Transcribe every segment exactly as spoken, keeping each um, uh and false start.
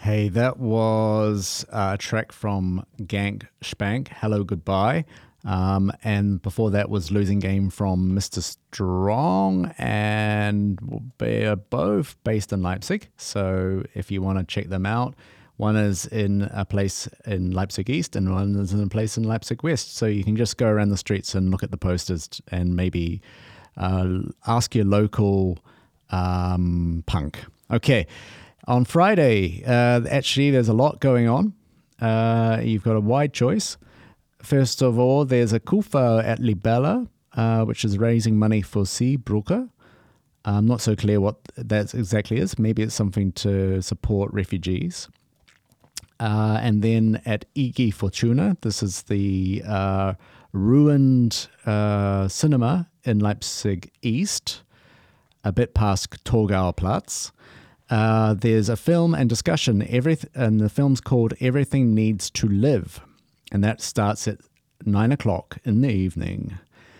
Hey, that was uh, a track from Gank Spank, Hello Goodbye. Um, and before that was Losing Game from Mister Strong, and they're both based in Leipzig. So if you want to check them out, one is in a place in Leipzig East and one is in a place in Leipzig West. So you can just go around the streets and look at the posters and maybe uh, ask your local um, punk. Okay. On Friday, uh, actually, there's a lot going on. Uh, you've got a wide choice. First of all, there's a Kufa at Libella, uh, which is raising money for Seebrugge. I'm not so clear what that exactly is. Maybe it's something to support refugees. Uh, and then at I G Fortuna, this is the uh, ruined uh, cinema in Leipzig East, a bit past Torgauer Platz. Uh, there's a film and discussion, every, and the film's called Everything Needs to Live, and that starts at nine o'clock in the evening.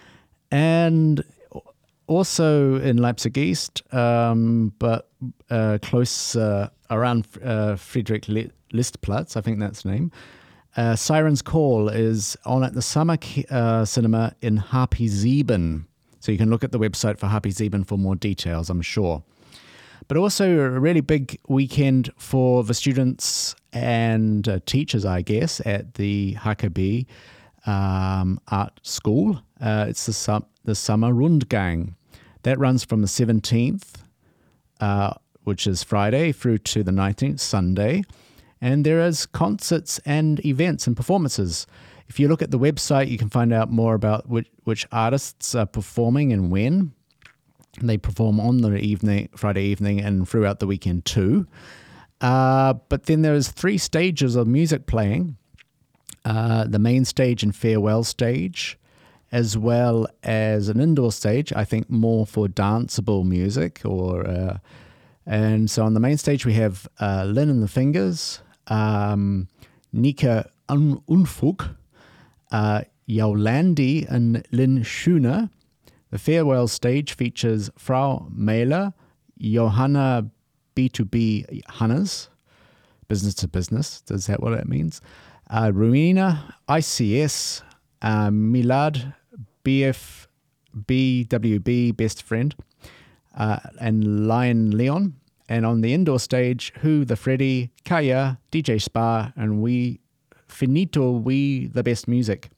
And also in Leipzig East, um, but uh, close uh, around uh, Friedrich Listplatz, I think that's the name, uh, Siren's Call is on at the Summer uh, Cinema in Harpy Sieben. So you can look at the website for Harpy Sieben for more details, I'm sure. But also a really big weekend for the students and uh, teachers, I guess, at the H K B um, Art School. Uh, it's the, sum- the Summer Rundgang. That runs from the seventeenth, uh, which is Friday, through to the nineteenth, Sunday. And there is concerts and events and performances. If you look at the website, you can find out more about which, which artists are performing and when. They perform on the evening, Friday evening, and throughout the weekend too. Uh, but then there's three stages of music playing. Uh, the main stage and farewell stage, as well as an indoor stage, I think more for danceable music. Or uh, And so on the main stage we have uh, Lynn and the Fingers, um, Nika Un- Unfug, uh, Yolandi and Lynn Schooner. The farewell stage features Frau Mailer, Johanna B two B Hannes, business to business, is that what that means? Uh, Ruina, I C S, uh, Milad, B F B W B, best friend, uh, and Lion Leon. And on the indoor stage, Who, the Freddy, Kaya, D J Spa, and We, Finito, We, the best music.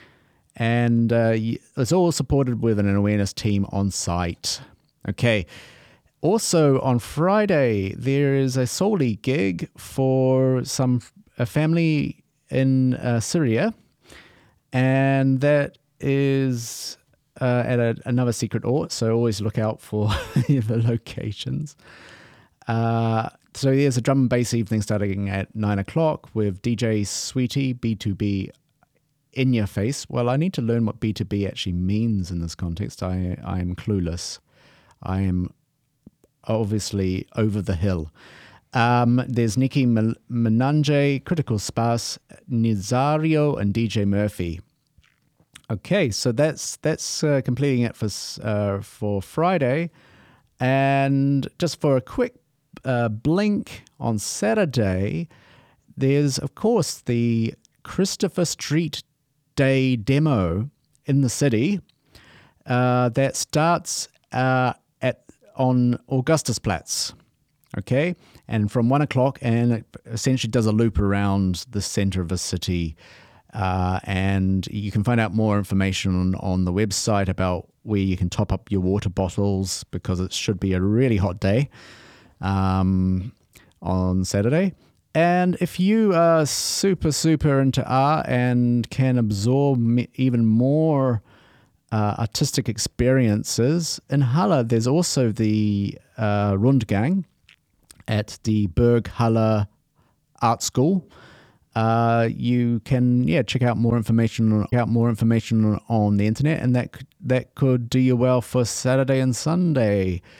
And uh, it's all supported with an awareness team on site. Okay. Also on Friday, there is a Soli gig for some a family in uh, Syria, and that is uh, at a, another secret ort. So always look out for the locations. Uh, so there's a drum and bass evening starting at nine o'clock with D J Sweetie, B two B. In your face. Well, I need to learn what B two B actually means in this context. I I am clueless. I am obviously over the hill. Um, there's Nikki Menange, Critical Sparse, Nizario, and D J Murphy. Okay, so that's that's uh, completing it for uh, for Friday, and just for a quick uh, blink on Saturday, there's of course the Christopher Street Day demo in the city uh, that starts uh, at on Augustusplatz, okay, and from one o'clock, and it essentially does a loop around the center of the city, uh, and you can find out more information on, on the website about where you can top up your water bottles because it should be a really hot day um, on Saturday. And if you are super, super into art and can absorb even more uh, artistic experiences, in Halle, there's also the uh, Rundgang at the Berg Halle Art School. Uh, you can, yeah, check out more information, check out more information on the internet, and that that could do you well for Saturday and Sunday.